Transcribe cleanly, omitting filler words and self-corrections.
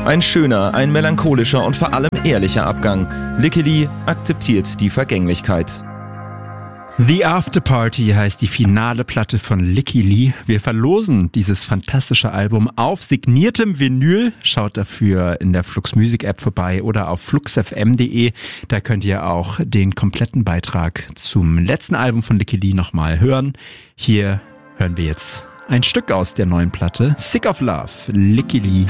Ein schöner, ein melancholischer und vor allem ehrlicher Abgang. Licky Lee akzeptiert die Vergänglichkeit. The After Party heißt die finale Platte von Licky Lee. Wir verlosen dieses fantastische Album auf signiertem Vinyl. Schaut dafür in der Flux Music App vorbei oder auf fluxfm.de. Da könnt ihr auch den kompletten Beitrag zum letzten Album von Licky Lee nochmal hören. Hier hören wir jetzt ein Stück aus der neuen Platte. Sick of Love, Licky Lee